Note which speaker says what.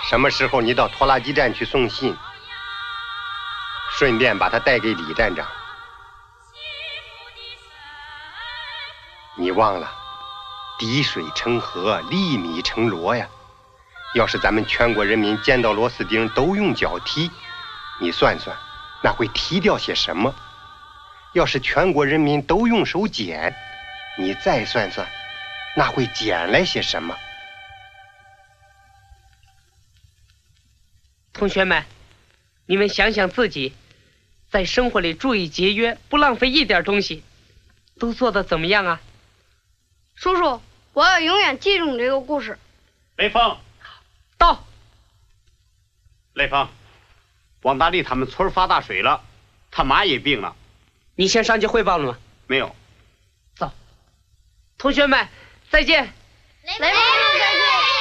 Speaker 1: 什么时候你到拖拉机站去送信，顺便把它带给李站长。你忘了，滴水成河，粒米成箩呀。要是咱们全国人民捡到螺丝钉都用脚踢，你算算，那会踢掉些什么？要是全国人民都用手捡，你再算算，那会捡来些什么？
Speaker 2: 同学们，你们想想自己，在生活里注意节约，不浪费一点东西，都做得怎么样啊？
Speaker 3: 叔叔，我要永远记住你这个故事。
Speaker 4: 雷锋，
Speaker 2: 到。
Speaker 4: 雷锋，王大力他们村发大水了，他妈也病了。
Speaker 2: 你先上去汇报了吗？
Speaker 4: 没有。
Speaker 2: 走，同学们，再见。
Speaker 3: 雷锋再见。